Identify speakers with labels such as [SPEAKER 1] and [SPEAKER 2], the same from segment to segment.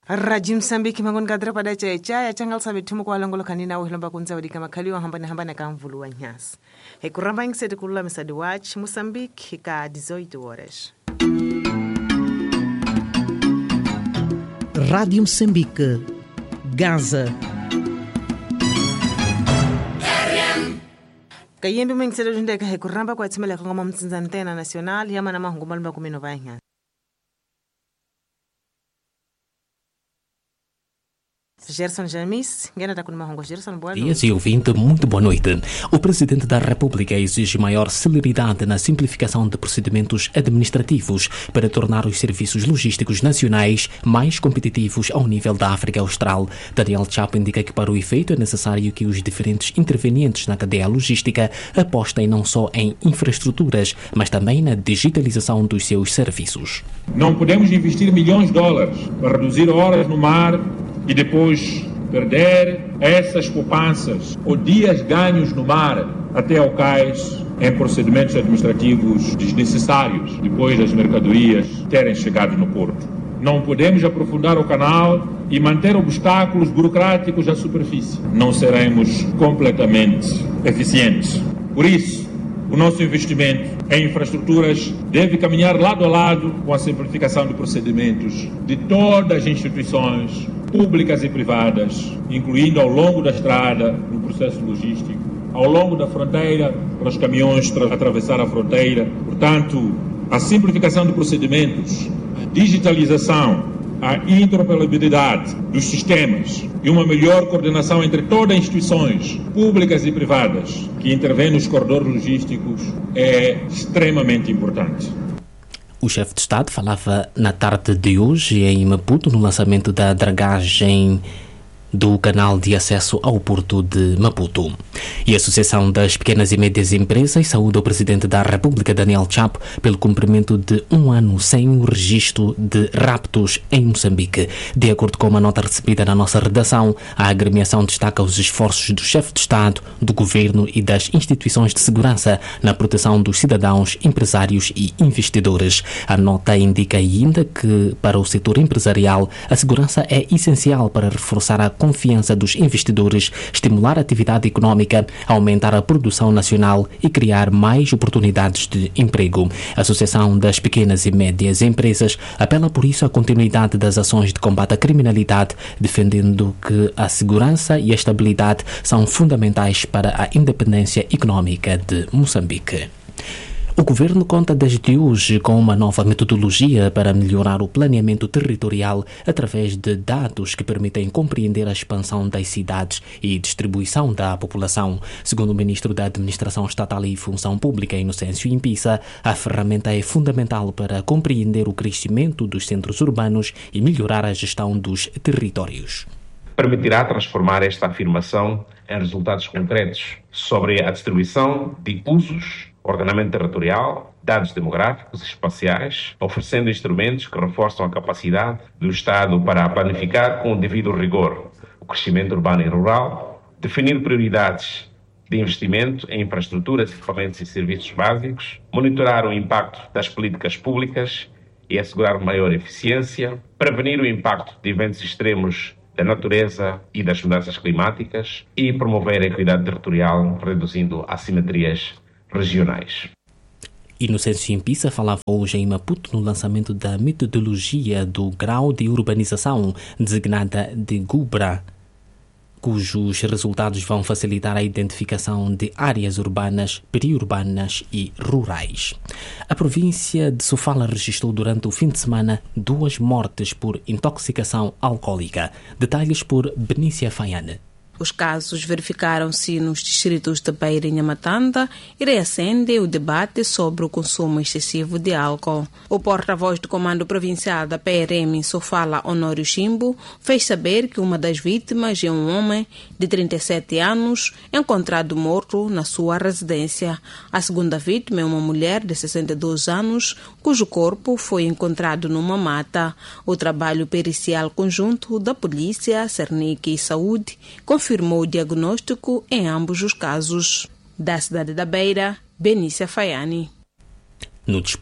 [SPEAKER 1] Radio Msambiki mangon kadra pada chaya changal sabe tumu kwa langolo kanina uhilamba kunza wadika makaliwa hambana kamvulu wa nyas. Hekuramba ingisete kulula misadi watch Mosambik hika 18 horas.
[SPEAKER 2] Rádio Moçambique, Gaza.
[SPEAKER 1] Kayembe mengisete jundeka hekuramba kwa timela kongoma mtsinza antena national yama na mahungu malumba kumino vanya. Gerson Jamis,
[SPEAKER 3] Dias e ouvinte, muito boa noite. O Presidente da República exige maior celeridade na simplificação de procedimentos administrativos para tornar os serviços logísticos nacionais mais competitivos ao nível da África Austral. Daniel Chapo indica que para o efeito é necessário que os diferentes intervenientes na cadeia logística apostem não só em infraestruturas, mas também na digitalização dos seus serviços.
[SPEAKER 4] Não podemos investir milhões de dólares para reduzir horas no mar e depois perder essas poupanças ou dias ganhos no mar até ao cais em procedimentos administrativos desnecessários depois das mercadorias terem chegado no porto. Não podemos aprofundar o canal e manter obstáculos burocráticos à superfície. Não seremos completamente eficientes. Por isso, o nosso investimento em infraestruturas deve caminhar lado a lado com a simplificação de procedimentos de todas as instituições públicas e privadas, incluindo ao longo da estrada, no processo logístico, ao longo da fronteira, para os caminhões atravessar a fronteira. Portanto, a simplificação de procedimentos, a digitalização, a interoperabilidade dos sistemas e uma melhor coordenação entre todas as instituições públicas e privadas que intervêm nos corredores logísticos é extremamente importante.
[SPEAKER 3] O chefe de Estado falava na tarde de hoje em Maputo no lançamento da dragagem do canal de acesso ao porto de Maputo. E a Associação das Pequenas e Médias Empresas saúda o Presidente da República, Daniel Chapo, pelo cumprimento de um ano sem o registro de raptos em Moçambique. De acordo com uma nota recebida na nossa redação, a agremiação destaca os esforços do chefe de Estado, do Governo e das instituições de segurança na proteção dos cidadãos, empresários e investidores. A nota indica ainda que, para o setor empresarial, a segurança é essencial para reforçar a confiança dos investidores, estimular a atividade económica, aumentar a produção nacional e criar mais oportunidades de emprego. A Associação das Pequenas e Médias Empresas apela por isso à continuidade das ações de combate à criminalidade, defendendo que a segurança e a estabilidade são fundamentais para a independência económica de Moçambique. O Governo conta desde hoje com uma nova metodologia para melhorar o planeamento territorial através de dados que permitem compreender a expansão das cidades e distribuição da população. Segundo o Ministro da Administração Estatal e Função Pública, Inocêncio Impisa, a ferramenta é fundamental para compreender o crescimento dos centros urbanos e melhorar a gestão dos territórios.
[SPEAKER 5] Permitirá transformar esta afirmação em resultados concretos sobre a distribuição de usos, ordenamento territorial, dados demográficos e espaciais, oferecendo instrumentos que reforçam a capacidade do Estado para planificar com o devido rigor o crescimento urbano e rural, definir prioridades de investimento em infraestruturas, equipamentos e serviços básicos, monitorar o impacto das políticas públicas e assegurar maior eficiência, prevenir o impacto de eventos extremos da natureza e das mudanças climáticas e promover a equidade territorial, reduzindo assimetrias regionais.
[SPEAKER 3] Inocêncio Impisa falava hoje em Maputo no lançamento da metodologia do grau de urbanização designada de GUBRA, cujos resultados vão facilitar a identificação de áreas urbanas, periurbanas e rurais. A província de Sofala registrou durante o fim de semana 2 mortes por intoxicação alcoólica. Detalhes por Benícia Faiane.
[SPEAKER 6] Os casos verificaram-se nos distritos de Beira e Nhamatanda e reacende o debate sobre o consumo excessivo de álcool. O porta-voz do Comando Provincial da PRM em Sofala, Honório Chimbo, fez saber que uma das vítimas é um homem de 37 anos encontrado morto na sua residência. A segunda vítima é uma mulher de 62 anos, cujo corpo foi encontrado numa mata. O trabalho pericial conjunto da Polícia, Cernic e Saúde confirmou o diagnóstico em ambos os casos. Da cidade da Beira, Benícia Faiani.
[SPEAKER 3] No desporto,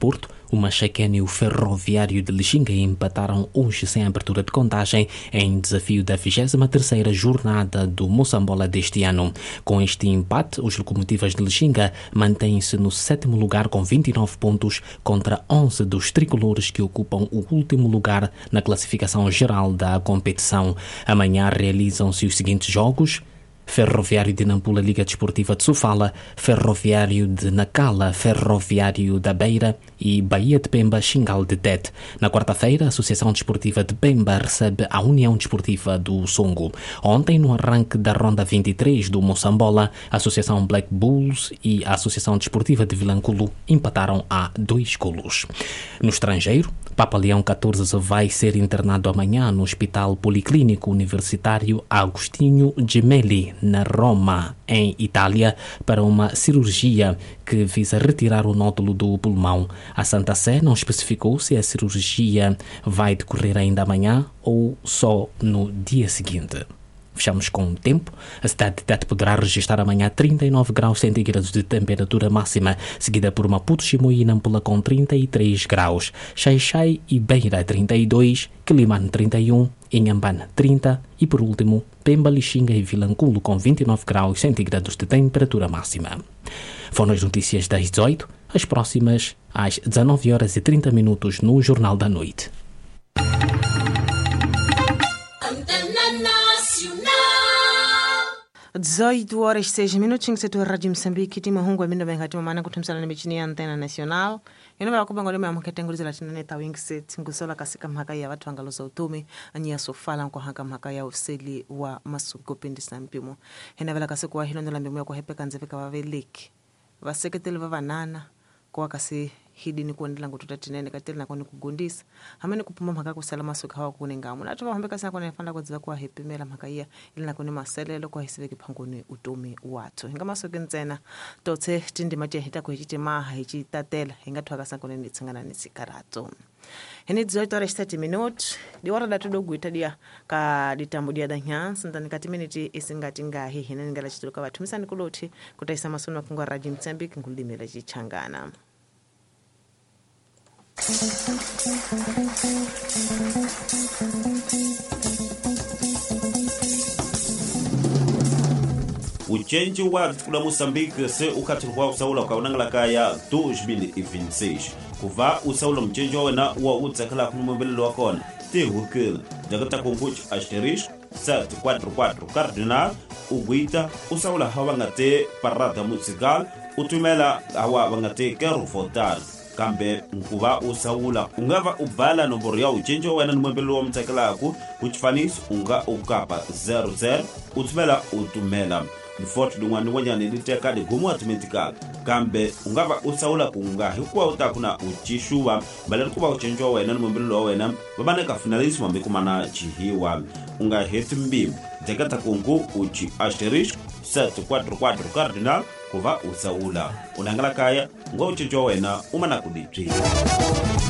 [SPEAKER 3] o Machacane e o Ferroviário de Lixinga empataram hoje sem abertura de contagem em desafio da 23ª jornada do Moçambola deste ano. Com este empate, os Locomotivas de Lixinga mantêm-se no 7º lugar com 29 pontos contra 11 dos tricolores que ocupam o último lugar na classificação geral da competição. Amanhã realizam-se os seguintes jogos: Ferroviário de Nampula, Liga Desportiva de Sofala, Ferroviário de Nacala, Ferroviário da Beira e Bahia de Pemba, Xingal de Tete. Na quarta-feira, a Associação Desportiva de Pemba recebe a União Desportiva do Songo. Ontem, no arranque da Ronda 23 do Moçambola, a Associação Black Bulls e a Associação Desportiva de Vilanculo empataram a 2 golos. No estrangeiro, Papa Leão XIV vai ser internado amanhã no Hospital Policlínico Universitário Agostinho Gemelli, na Roma, em Itália, para uma cirurgia que visa retirar o nódulo do pulmão. A Santa Sé não especificou se a cirurgia vai decorrer ainda amanhã ou só no dia seguinte. Fechamos com o tempo. A cidade de Tete poderá registrar amanhã 39 graus centígrados de temperatura máxima, seguida por Maputo, Chimoio e Nampula com 33 graus, Xai-Xai e Beira 32, Quilimane 31, Inhambane 30 e, por último, Pemba, Lixinga e Vilanculo com 29 graus centígrados de temperatura máxima. Foram as notícias das 18, as próximas às 19h30 no Jornal da Noite.
[SPEAKER 1] 18h06 setu Radio Msambiki timu hungu mindo benga timu maana kutumsala na michini ya Antena Nacional ino ba kubango lema mketenguliza la tinane ta wing set ngusola kasika mhaka ya watu angaloza utumi anya sofala kwa hanga mhaka ya ofiseli wa masuko pindi sampimo hena vela kasiku wa hilo ndo lambimu kwa hepe kanzefika waveliki vaseketele vavanana kwa kasi hidi ni kuendela ngututatinene kateli na kwani kugundisa hamene kupuma mhaka kusala masuka hawa kunengamu na tuwa humbeka sana kwa nefanda kwa ziva kwa hepe mela mhaka iya ili na kuni maselelo kwa hisiveki panguni utumi watu hinga masuka nzena tote tindi matia hita kwa hichite maha hichitatela hinga tuwa kasa kune nitsangana nitsikarato hini 18h30 di wara datu dogu itadia ka ditambudia da nyansi ndani katiminiti isingati ngahi hina ngala chituruka watu misani kuloti kutaisa masunu wa kungwa Radio Msambiki nkulimela jichangana.
[SPEAKER 7] Ujenzi wa kula Moçambique se ukatirwa usaula kwa unangala ya 2026 kuva usaula mjenzi wa utsakala kumwembelelo wakona tehukila jagata kunguchi asterisk 744 cardinal uguita usaula hawa ngate parada musical utumela hawa wangate keru fotal kambe nkuva usaula ungava ubala nomboro ya ujenzi wa mwembelelo wa mtsakala aku uchifanis unga ukapa 00 utumela Fort dungwani wanyane liteka de gomu automatically kambe ungava usaula kunga hikuwa utakuna uchishuwa bale kuba uchenjwa wena mwembelelo wena babane ka finalismo mbe kumana chihiwa unga hetimbi jakata kungu uchi asterisk 744 cardinal kuva usaula unangala kaya ngo uchenjwa wena umana kuditri